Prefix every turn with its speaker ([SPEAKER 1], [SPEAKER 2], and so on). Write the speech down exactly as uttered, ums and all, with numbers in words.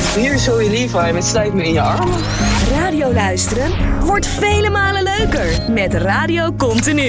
[SPEAKER 1] Hier is Zoe Levi met Sluit me in je armen.
[SPEAKER 2] Radio luisteren wordt vele malen leuker met Radio Continu.